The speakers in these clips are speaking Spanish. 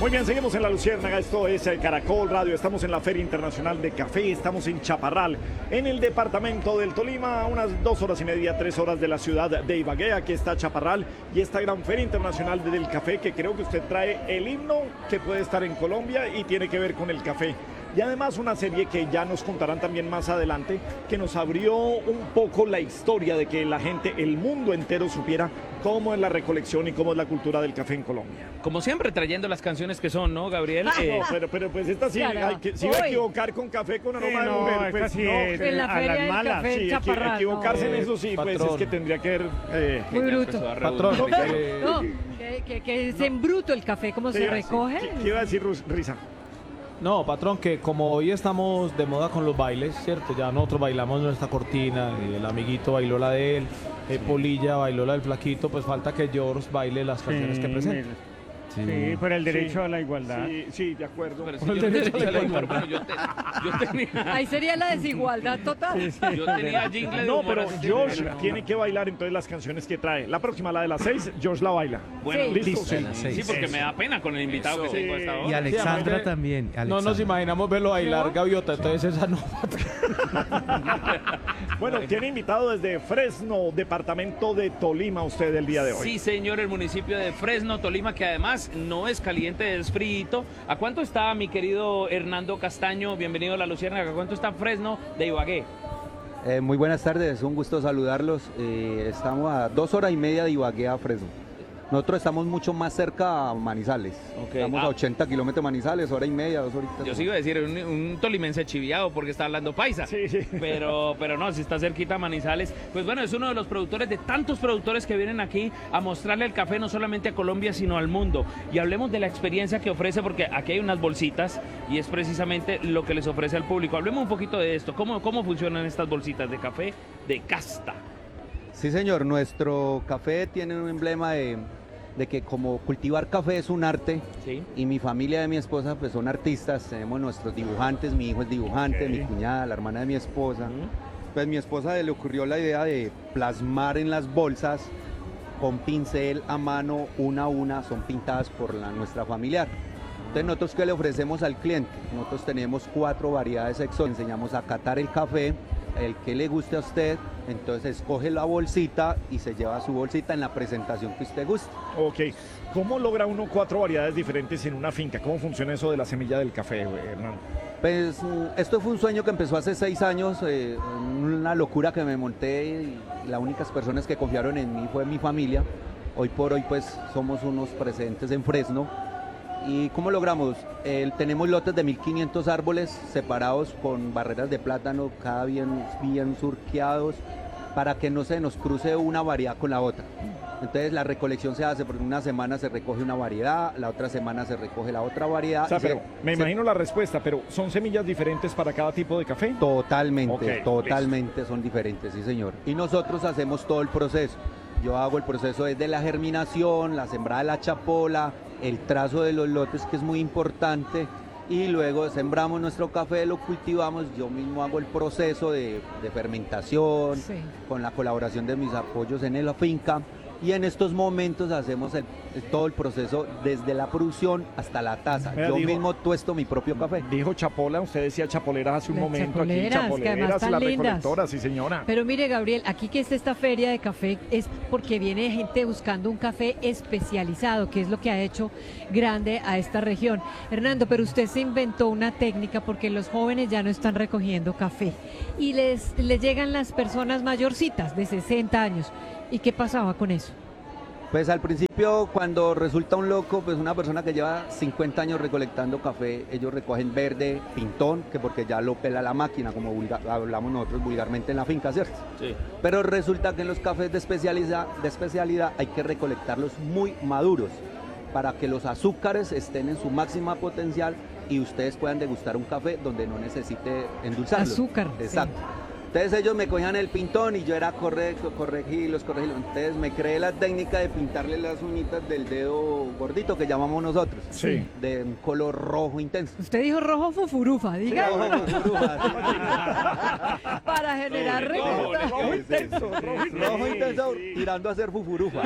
Muy bien, seguimos en La Luciérnaga, esto es Caracol Radio, estamos en la Feria Internacional de Café, estamos en Chaparral, en el departamento del Tolima, a unas 2 horas y media, 3 horas de la ciudad de Ibagué. Aquí está Chaparral y esta gran Feria Internacional del Café, que creo que usted trae el himno que puede estar en Colombia y tiene que ver con el café. Y además una serie que ya nos contarán también más adelante, que nos abrió un poco la historia de que la gente, el mundo entero supiera cómo es la recolección y cómo es la cultura del café en Colombia. Como siempre, trayendo las canciones que son, ¿no, Gabriel? No, pero pues esta sí, si va a equivocar con café con aroma de mujer, pues sí, no. en la feria del café Sí, Chaparral. equivocarse en eso sí, pues es que tendría que ver... Muy bruto. Patrón. No, que es en bruto el café, ¿cómo se recoge? ¿Qué iba a decir Risa? No, patrón, que como hoy estamos de moda con los bailes, ¿cierto? Ya nosotros bailamos nuestra cortina, y el amiguito bailó la de él, Polilla bailó la del flaquito, pues falta que George baile las canciones que presenta. Sí, por el derecho a la igualdad. Sí, de acuerdo. Pero si yo tenía la igualdad. Yo tenía... Ahí sería la desigualdad total. Yo tenía jingle de No, humor pero así. George tiene que bailar entonces las canciones que trae. La próxima, la de las 6, George la baila. Bueno, Sí. Listo, sí. Sí, porque me da pena con el invitado que tengo hasta ahora. Y Alexandra Sí, también. No Alexandra. nos imaginamos verlo bailar ¿No? gaviota, entonces esa no. Bueno, tiene invitado desde Fresno, departamento de Tolima, usted el día de hoy. Sí, señor, el municipio de Fresno, Tolima, que además no es caliente, es frío. ¿A cuánto está, mi querido Hernando Castaño? Bienvenido a La Luciérnaga. ¿A cuánto está Fresno de Ibagué? Muy buenas tardes, un gusto saludarlos. Estamos a 2 horas y media de Ibagué a Fresno. Nosotros estamos mucho más cerca a Manizales. Ok. Estamos a 80 kilómetros de Manizales, hora y media, 2 horitas. Yo sigo a decir, un tolimense chiviado porque está hablando paisa. Sí. Pero no, si está cerquita a Manizales. Pues bueno, es uno de los productores, de tantos productores que vienen aquí a mostrarle el café no solamente a Colombia, sino al mundo. Y hablemos de la experiencia que ofrece, porque aquí hay unas bolsitas y es precisamente lo que les ofrece al público. Hablemos un poquito de esto. ¿Cómo funcionan estas bolsitas de café de casta? Sí, señor, nuestro café tiene un emblema de que como cultivar café es un arte, Sí. y mi familia de mi esposa pues son artistas, tenemos nuestros dibujantes, mi hijo es dibujante, mi cuñada, la hermana de mi esposa. Pues mi esposa le ocurrió la idea de plasmar en las bolsas con pincel a mano, una a una, son pintadas por nuestra familiar. Entonces nosotros, ¿qué le ofrecemos al cliente? Nosotros tenemos 4 variedades exóticas, enseñamos a catar el café, el que le guste a usted, entonces escoge la bolsita y se lleva su bolsita en la presentación que usted guste. Ok. ¿Cómo logra uno 4 variedades diferentes en una finca? ¿Cómo funciona eso de la semilla del café, Hernando? Pues esto fue un sueño que empezó hace 6 años, una locura que me monté, y las únicas personas que confiaron en mí fue mi familia. Hoy por hoy pues somos unos presentes en Fresno. ¿Y cómo logramos? Tenemos lotes de 1500 árboles separados con barreras de plátano, cada bien surqueados, para que no se nos cruce una variedad con la otra. Entonces la recolección se hace, porque una semana se recoge una variedad, la otra semana se recoge la otra variedad. O sea, pero me imagino la respuesta, pero ¿son semillas diferentes para cada tipo de café? Totalmente, Ok, totalmente son diferentes, sí señor. Y nosotros hacemos todo el proceso. Yo hago el proceso desde la germinación, la sembrada de la chapola, el trazo de los lotes, que es muy importante, y luego sembramos nuestro café, lo cultivamos, yo mismo hago el proceso de fermentación, Sí. con la colaboración de mis apoyos en la finca, y en estos momentos hacemos todo el proceso desde la producción hasta la taza. Vea, Yo digo- mismo tuesto mi propio café. Dijo chapola, usted decía chapoleras hace un Las momento. chapoleras, Aquí que además chapoleras, están las lindas. recolectoras, sí señora. Pero mire, Gabriel, aquí que está esta feria de café es porque viene gente buscando un café especializado, que es lo que ha hecho grande a esta región. Hernando, pero usted se inventó una técnica porque los jóvenes ya no están recogiendo café y les llegan las personas mayorcitas de 60 años. ¿Y qué pasaba con eso? Pues al principio, cuando resulta un loco, pues una persona que lleva 50 años recolectando café, ellos recogen verde, pintón, que porque ya lo pela la máquina, como hablamos nosotros vulgarmente en la finca, ¿cierto? Sí. Pero resulta que en los cafés de especialidad hay que recolectarlos muy maduros para que los azúcares estén en su máxima potencial y ustedes puedan degustar un café donde no necesite endulzarlo. Azúcar, sí. Exacto. Entonces ellos me cogían el pintón y yo era corregirlos. Entonces me creé la técnica de pintarle las uñitas del dedo gordito que llamamos nosotros. Sí. De un color rojo intenso. Usted dijo rojo fufurufa, diga. Rojo, Para generar Rojo intenso, rojo intenso, tirando a ser fufurufa.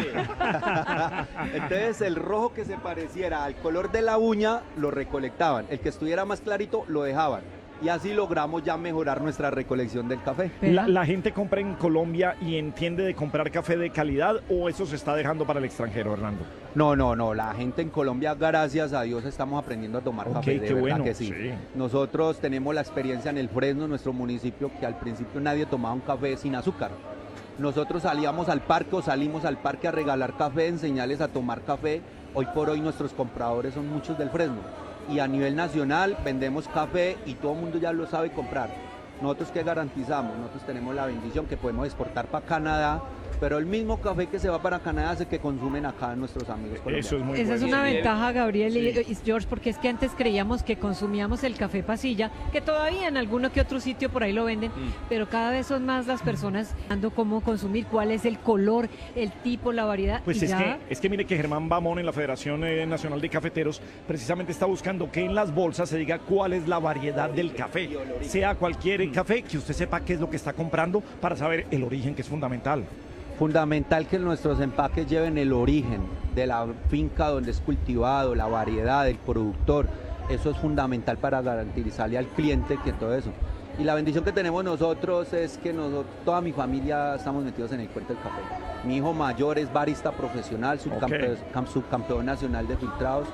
Entonces el rojo que se pareciera al color de la uña lo recolectaban, el que estuviera más clarito lo dejaban. Y así logramos ya mejorar nuestra recolección del café. ¿La gente compra en Colombia y entiende de comprar café de calidad o eso se está dejando para el extranjero, Hernando? No, la gente en Colombia, gracias a Dios, estamos aprendiendo a tomar café, de qué verdad bueno, que sí. Nosotros tenemos la experiencia en el Fresno, nuestro municipio, que al principio nadie tomaba un café sin azúcar. Nosotros salíamos al parque o salimos al parque a regalar café, enseñarles a tomar café. Hoy por hoy nuestros compradores son muchos del Fresno. Y a nivel nacional vendemos café y todo el mundo ya lo sabe comprar. Nosotros ¿qué garantizamos? Nosotros tenemos la bendición que podemos exportar para Canadá, pero el mismo café que se va para Canadá es el que consumen acá nuestros amigos colombianos. Eso es muy Esa es bueno. una ventaja, Gabriel y George, porque es que antes creíamos que consumíamos el café pasilla, que todavía en alguno que otro sitio por ahí lo venden, pero cada vez son más las personas dando cómo consumir, cuál es el color, el tipo, la variedad. Pues y es que mire que Germán Bamón en la Federación Nacional de Cafeteros precisamente está buscando que en las bolsas se diga cuál es la variedad del café, sea cualquier café, que usted sepa qué es lo que está comprando para saber el origen, que es fundamental. Fundamental que nuestros empaques lleven el origen de la finca donde es cultivado, la variedad del productor. Eso es fundamental para garantizarle al cliente que todo eso. Y la bendición que tenemos nosotros es que toda mi familia estamos metidos en el cuento del café. Mi hijo mayor es barista profesional, subcampeón nacional de filtrados.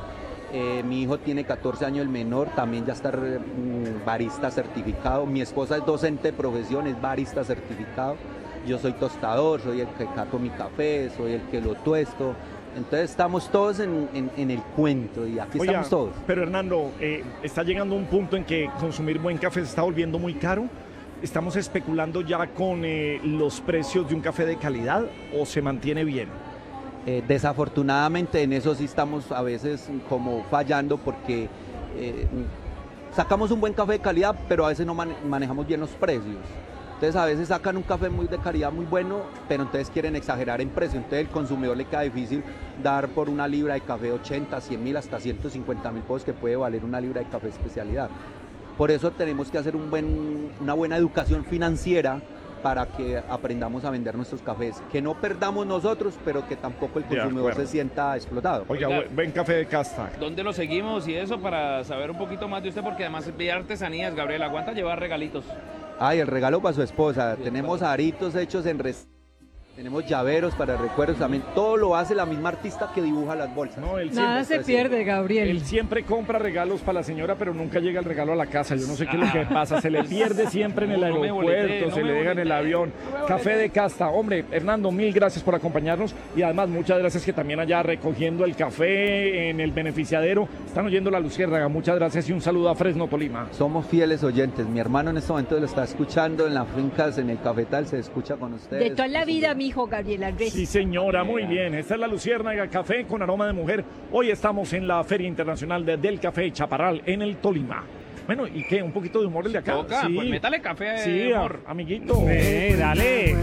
Mi hijo tiene 14 años, el menor también ya está barista certificado. Mi esposa es docente de profesión, es barista certificado. Yo soy tostador, soy el que cato mi café, soy el que lo tuesto. Entonces estamos todos en el cuento y aquí estamos todos. Pero Hernando, está llegando un punto en que consumir buen café se está volviendo muy caro. ¿Estamos especulando ya con los precios de un café de calidad o se mantiene bien? Desafortunadamente en eso sí estamos a veces como fallando porque sacamos un buen café de calidad, pero a veces no manejamos bien los precios. Entonces a veces sacan un café muy de calidad muy bueno, pero entonces quieren exagerar en precio. Entonces el consumidor le queda difícil dar por una libra de café 80, 100 mil, hasta 150 mil pesos que puede valer una libra de café especialidad. Por eso tenemos que hacer una buena educación financiera para que aprendamos a vender nuestros cafés. Que no perdamos nosotros, pero que tampoco el consumidor se sienta explotado. Oiga, buen café de casta. ¿Dónde lo seguimos y eso para saber un poquito más de usted? Porque además de artesanías, Gabriel, aguanta llevar regalitos. Ay, el regalo para su esposa. Tenemos aritos hechos en tenemos llaveros para recuerdos también. Todo lo hace la misma artista que dibuja las bolsas. No, nada se pierde, Gabriel. Él siempre compra regalos para la señora, pero nunca llega el regalo a la casa. Yo no sé qué es lo que pasa. Se le pierde siempre en el aeropuerto, se le deja en el avión. Café de casta. Hombre, Hernando, mil gracias por acompañarnos. Y además, muchas gracias que también allá recogiendo el café en el beneficiadero. Están oyendo la Luciérnaga. Muchas gracias y un saludo a Fresno, Tolima. Somos fieles oyentes. Mi hermano en este momento lo está escuchando en las fincas, en el cafetal, se escucha con ustedes. De toda la vida, mi hijo Gabriel Andrés. Sí, señora, muy bien. Esta es la Luciérnaga Café con aroma de mujer. Hoy estamos en la Feria Internacional del Café Chaparral en el Tolima. Bueno, ¿y qué? ¿Un poquito de humor el de acá? Toca, sí. Pues métale café, sí, amor. Amiguito. Dale.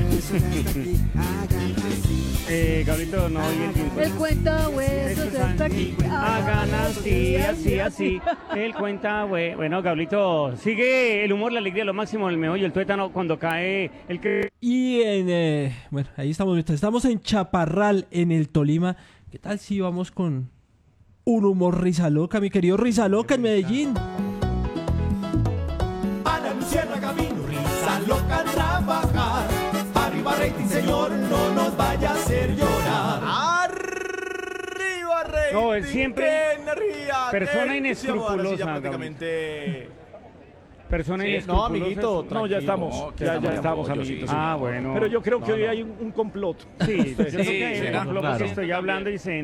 Gabrielito, no oye El cuenta huesos está aquí. Hagan así. El cuenta, bueno, Gabrielito, sigue el humor, la alegría, lo máximo, el meollo, el tuétano cuando cae el que... Y bueno, ahí estamos en Chaparral, en el Tolima. ¿Qué tal si vamos con un humor risa loca, mi querido Risa Loca en Medellín? A la Luciérnaga vino risa loca a trabajar. Arriba rating, señor, no nos vaya a hacer llorar. Arriba rating. No, él siempre persona Sí, inescrupulosa, prácticamente. Persona Sí, inescrupulosa. no, amiguito, no, ya estamos, No, que ya estamos estamos, en apoyo, amiguitos. sí. Ah, bueno. Pero yo creo que No, hoy no. hay un complot. Sí, yo creo que será, lo que claro. estoy hablando y se